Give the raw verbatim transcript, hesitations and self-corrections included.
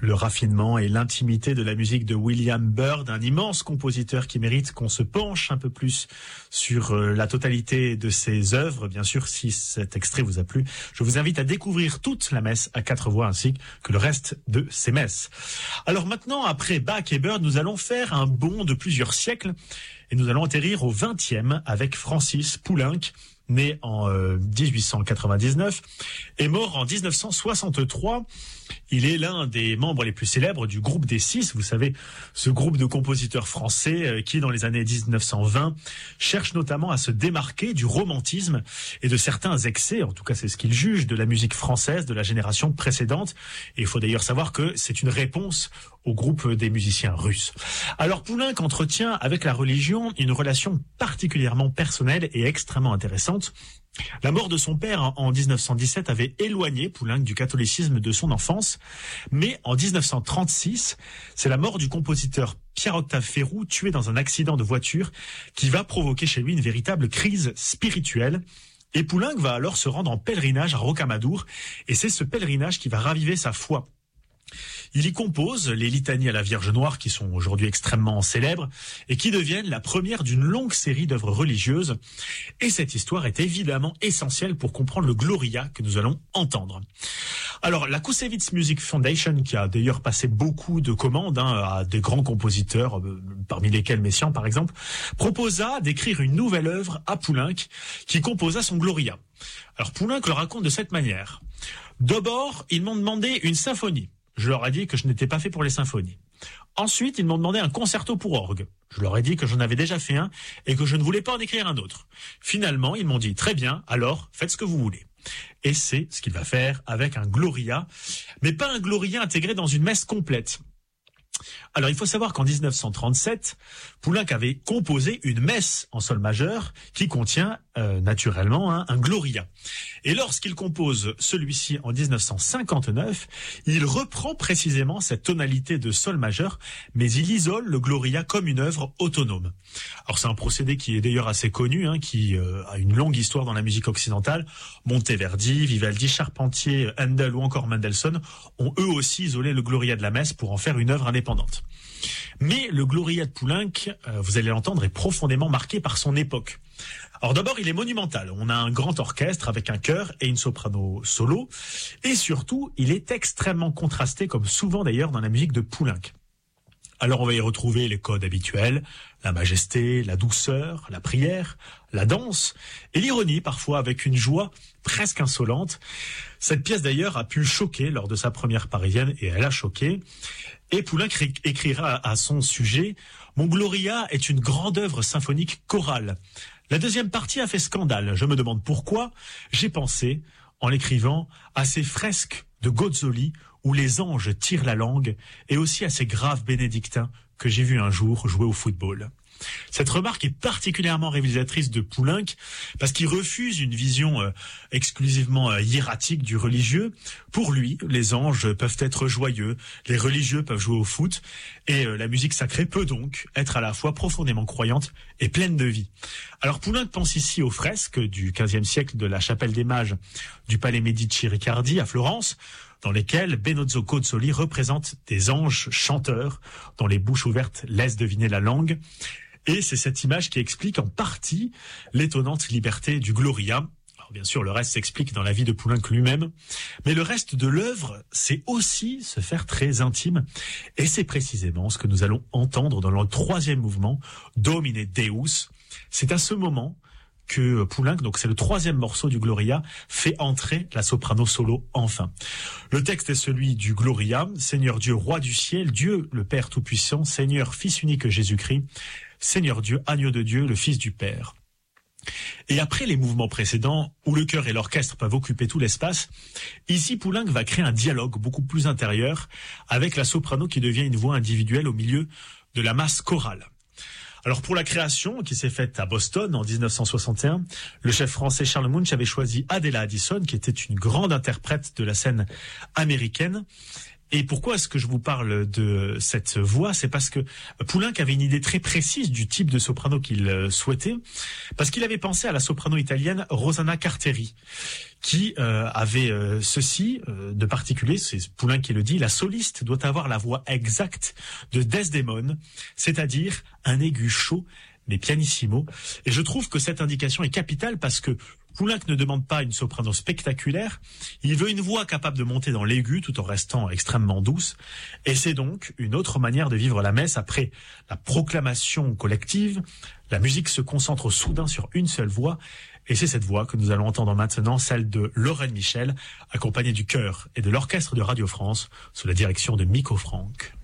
le raffinement et l'intimité de la musique de William Byrd, un immense compositeur qui mérite qu'on se penche un peu plus sur la totalité de ses œuvres. Bien sûr, si cet extrait vous a plu, je vous invite à découvrir toute la messe à quatre voix ainsi que le reste de ses messes. Alors maintenant, après Bach et Byrd, nous allons faire un bond de plusieurs siècles et nous allons atterrir au vingtième avec Francis Poulenc, né en euh, dix-huit cent quatre-vingt-dix-neuf et mort en dix-neuf cent soixante-trois. Il est l'un des membres les plus célèbres du groupe des Six, vous savez, ce groupe de compositeurs français euh, qui, dans les années dix-neuf cent vingt, cherche notamment à se démarquer du romantisme et de certains excès, en tout cas c'est ce qu'il juge, de la musique française de la génération précédente. Et il faut d'ailleurs savoir que c'est une réponse au groupe des musiciens russes. Alors Poulenc entretient avec la religion une relation particulièrement personnelle et extrêmement intéressante. La mort de son père en dix-neuf cent dix-sept avait éloigné Poulenc du catholicisme de son enfance, mais en dix-neuf cent trente-six, c'est la mort du compositeur Pierre-Octave Ferroux, tué dans un accident de voiture, qui va provoquer chez lui une véritable crise spirituelle. Et Poulenc va alors se rendre en pèlerinage à Rocamadour, et c'est ce pèlerinage qui va raviver sa foi. Il y compose les litanies à la Vierge Noire qui sont aujourd'hui extrêmement célèbres et qui deviennent la première d'une longue série d'œuvres religieuses. Et cette histoire est évidemment essentielle pour comprendre le Gloria que nous allons entendre. Alors, la Koussevitzs Music Foundation, qui a d'ailleurs passé beaucoup de commandes hein, à des grands compositeurs, euh, parmi lesquels Messiaen par exemple, proposa d'écrire une nouvelle œuvre à Poulenc qui composa son Gloria. Alors, Poulenc le raconte de cette manière. D'abord, ils m'ont demandé une symphonie. Je leur ai dit que je n'étais pas fait pour les symphonies. Ensuite, ils m'ont demandé un concerto pour orgue. Je leur ai dit que j'en avais déjà fait un et que je ne voulais pas en écrire un autre. Finalement, ils m'ont dit, très bien, alors faites ce que vous voulez. Et c'est ce qu'il va faire avec un Gloria, mais pas un Gloria intégré dans une messe complète. Alors, il faut savoir qu'en dix-neuf cent trente-sept, Poulenc avait composé une messe en sol majeur qui contient euh, naturellement hein, un Gloria. Et lorsqu'il compose celui-ci en dix-neuf cent cinquante-neuf, il reprend précisément cette tonalité de sol majeur, mais il isole le Gloria comme une œuvre autonome. Alors, c'est un procédé qui est d'ailleurs assez connu, hein, qui euh, a une longue histoire dans la musique occidentale. Monteverdi, Vivaldi, Charpentier, Handel ou encore Mendelssohn ont eux aussi isolé le Gloria de la messe pour en faire une œuvre indépendante. Mais le Gloria de Poulenc, euh, vous allez l'entendre, est profondément marqué par son époque. Alors d'abord, il est monumental. On a un grand orchestre avec un chœur et une soprano solo. Et surtout, il est extrêmement contrasté, comme souvent d'ailleurs dans la musique de Poulenc. Alors on va y retrouver les codes habituels, la majesté, la douceur, la prière, la danse et l'ironie parfois avec une joie presque insolente. Cette pièce d'ailleurs a pu choquer lors de sa première parisienne et elle a choqué. Et Poulenc écrira à son sujet « Mon Gloria est une grande œuvre symphonique chorale. La deuxième partie a fait scandale. Je me demande pourquoi. J'ai pensé, en l'écrivant, à ces fresques de Gozzoli où les anges tirent la langue et aussi à ces graves bénédictins que j'ai vus un jour jouer au football. » Cette remarque est particulièrement révélatrice de Poulenc parce qu'il refuse une vision euh, exclusivement euh, hiératique du religieux. Pour lui, les anges peuvent être joyeux, les religieux peuvent jouer au foot et euh, la musique sacrée peut donc être à la fois profondément croyante et pleine de vie. Alors Poulenc pense ici aux fresques du quinzième siècle de la chapelle des mages du palais Medici-Riccardi à Florence, dans lesquels Benozzo Gozzoli représente des anges chanteurs dont les bouches ouvertes laissent deviner la langue. Et c'est cette image qui explique en partie l'étonnante liberté du Gloria. Alors bien sûr, le reste s'explique dans la vie de Poulenc lui-même, mais le reste de l'œuvre, c'est aussi se faire très intime. Et c'est précisément ce que nous allons entendre dans le troisième mouvement, Domine Deus. C'est à ce moment que Poulenc, donc c'est le troisième morceau du Gloria, fait entrer la soprano solo enfin. Le texte est celui du Gloria, Seigneur Dieu, roi du ciel, Dieu le Père Tout-Puissant, Seigneur Fils unique Jésus-Christ, Seigneur Dieu, agneau de Dieu, le Fils du Père. Et après les mouvements précédents, où le chœur et l'orchestre peuvent occuper tout l'espace, ici Poulenc va créer un dialogue beaucoup plus intérieur avec la soprano qui devient une voix individuelle au milieu de la masse chorale. Alors pour la création, qui s'est faite à Boston en dix-neuf cent soixante et un, le chef français Charles Munch avait choisi Adela Addison, qui était une grande interprète de la scène américaine. Et pourquoi est-ce que je vous parle de cette voix? C'est parce que Poulenc avait une idée très précise du type de soprano qu'il souhaitait, parce qu'il avait pensé à la soprano italienne Rosanna Carteri, qui euh, avait euh, ceci euh, de particulier, c'est Poulenc qui le dit: la soliste doit avoir la voix exacte de Desdémone, c'est-à-dire un aigu chaud mais pianissimo. Et je trouve que cette indication est capitale parce que Poulenc ne demande pas une soprano spectaculaire, il veut une voix capable de monter dans l'aigu tout en restant extrêmement douce. Et c'est donc une autre manière de vivre la messe. Après la proclamation collective, la musique se concentre soudain sur une seule voix. Et c'est cette voix que nous allons entendre maintenant, celle de Lorraine Michel, accompagnée du chœur et de l'orchestre de Radio France, sous la direction de Miko Franck.